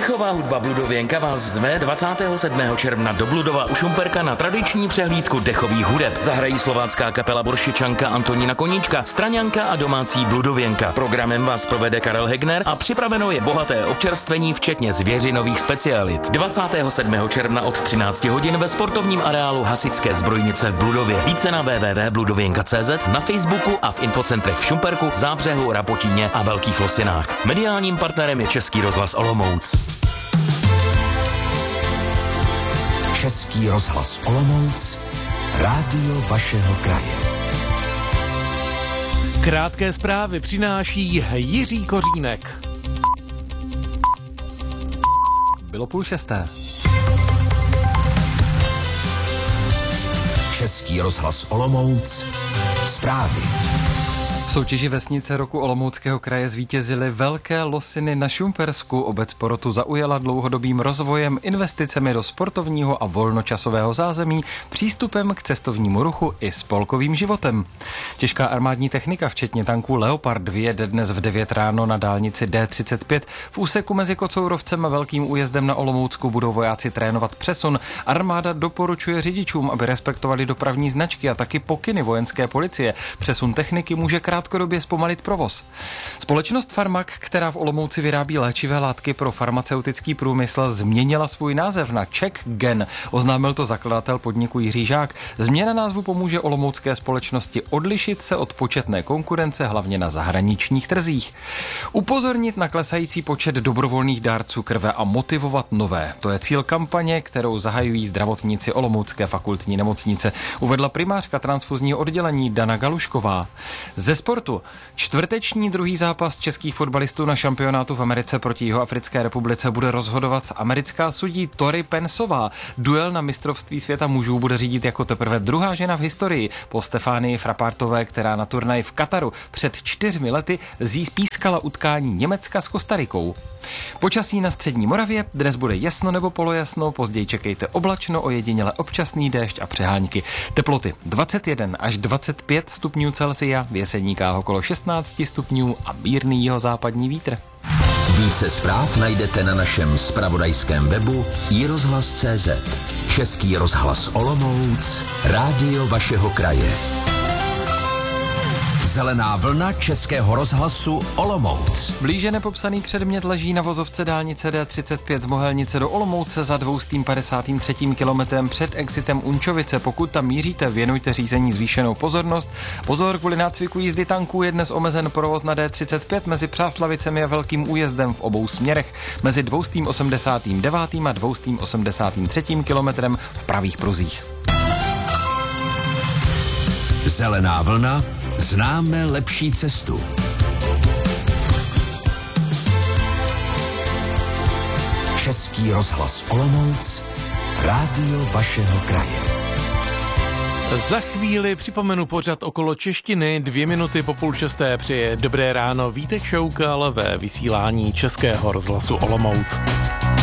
Dechová hudba Bludověnka vás zve 27. června do Bludova u Šumperka na tradiční přehlídku dechových hudeb. Zahrají slovácká kapela Boršičanka Antonína Koníčka, Straňanka a domácí Bludověnka. Programem vás provede Karel Hegner a připraveno je bohaté občerstvení, včetně zvěřinových specialit. 27. června od 13 hodin ve sportovním areálu Hasičské zbrojnice v Bludově. Více na www.bludověnka.cz, na Facebooku a v infocentrech v Šumperku, Zábřehu, Rapotíně a Velkých Losinách. Mediálním partnerem je Český rozhlas Olomouc. Český rozhlas Olomouc, rádio vašeho kraje. Krátké zprávy přináší Jiří Kořínek. Bylo 5:30. Český rozhlas Olomouc, zprávy. V soutěži Vesnice roku Olomouckého kraje zvítězily Velké Losiny na Šumpersku. Obec porotu zaujala dlouhodobým rozvojem, investicemi do sportovního a volnočasového zázemí, přístupem k cestovnímu ruchu i spolkovým životem. Těžká armádní technika, včetně tanků Leopard, vyjede dnes v 9 ráno na dálnici D35. V úseku mezi Kocourovcem a Velkým Újezdem na Olomoucku budou vojáci trénovat přesun. Armáda doporučuje řidičům, aby respektovali dopravní značky a taky pokyny vojenské policie. Přesun techniky může krátkodobě zpomalit provoz. Společnost Farmak, která v Olomouci vyrábí léčivé látky pro farmaceutický průmysl, změnila svůj název na Czech Gen. Oznámil to zakladatel podniku Jiří Žák. Změna názvu pomůže olomoucké společnosti odlišit se od početné konkurence, hlavně na zahraničních trzích. Upozornit na klesající počet dobrovolných dárců krve a motivovat nové. To je cíl kampaně, kterou zahajují zdravotníci Olomoucké fakultní nemocnice, uvedla primářka transfuzního oddělení Dana Galušková. Ze sportu. Čtvrteční druhý zápas českých fotbalistů na šampionátu v Americe proti Jihoafrické republice bude rozhodovat americká sudí Tori Pensová. Duel na mistrovství světa mužů bude řídit jako teprve druhá žena v historii po Stefánii Frappártové, která na turnaji v Kataru před 4 lety pískala utkání Německa s Kostarikou. Počasí na střední Moravě. Dnes bude jasno nebo polojasno, později čekejte oblačno, ojediněle občasný déšť a přehánky. Teploty 21 až 25 stupňů Celsia, v Jeseníkách okolo 16 stupňů a mírný jihozápadní vítr. Více zpráv najdete na našem zpravodajském webu iRozhlas.cz. Český rozhlas Olomouc, rádio vašeho kraje. Zelená vlna Českého rozhlasu Olomouc. Blíže nepopsaný předmět leží na vozovce dálnice D35 z Mohelnice do Olomouce za 253. kilometrem před exitem Unčovice. Pokud tam míříte, věnujte řízení zvýšenou pozornost. Pozor, kvůli nácviku jízdy tanků je dnes omezen provoz na D35 mezi Přáslavicemi a Velkým Újezdem v obou směrech, mezi 289. a 283. kilometrem v pravých pruzích. Zelená vlna, známe lepší cestu. Český rozhlas Olomouc, rádio vašeho kraje. Za chvíli připomenu pořad okolo češtiny, 2 minuty po 5:30 přeje dobré ráno Vítek Šoukal ve vysílání Českého rozhlasu Olomouc.